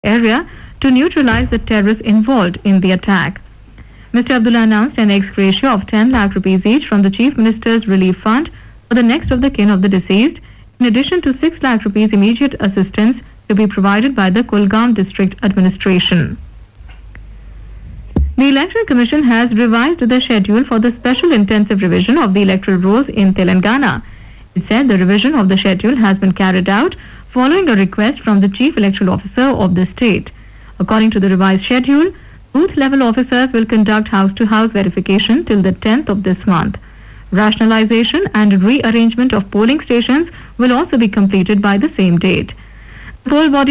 area to neutralize the terrorists involved in the attack. Mr. Abdullah announced an ex gratia of 10 lakh rupees each from the Chief Minister's Relief Fund for the next of the kin of the deceased, in addition to 6 lakh rupees immediate assistance to be provided by the Kulgam District Administration. The Electoral Commission has revised the schedule for the special intensive revision of the electoral rolls in Telangana. It said the revision of the schedule has been carried out following a request from the Chief Electoral Officer of the state. According to the revised schedule, booth-level officers will conduct house-to-house verification till the 10th of this month. Rationalization and rearrangement of polling stations will also be completed by the same date. The poll body